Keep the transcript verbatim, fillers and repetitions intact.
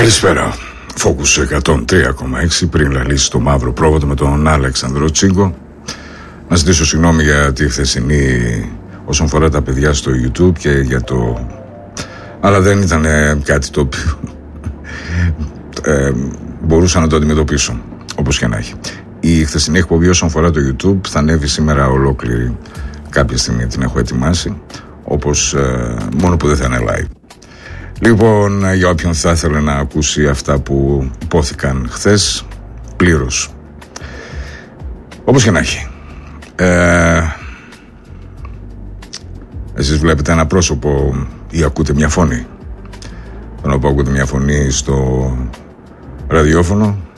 Καλησπέρα. Focus εκατόν τρία κόμμα έξι πριν λαλήσει το μαύρο πρόβατο με τον Αλέξανδρο Τσίγκο. Να ζητήσω συγγνώμη για τη χθεσινή όσον αφορά τα παιδιά στο YouTube και για το... Αλλά δεν ήταν κάτι το οποίο ε, μπορούσα να το αντιμετωπίσω, όπως και να έχει. Η χθεσινή εκπομπή όσον αφορά το YouTube θα ανέβει σήμερα ολόκληρη. Κάποια στιγμή την έχω ετοιμάσει, όπως ε, μόνο που δεν θα είναι live. Λοιπόν, για όποιον θα ήθελε να ακούσει αυτά που υπόθηκαν χθες, πλήρως. Όπως και να έχει. Ε, εσείς βλέπετε ένα πρόσωπο ή ακούτε μια φωνή. Όταν ακούτε μια φωνή στο ραδιόφωνο,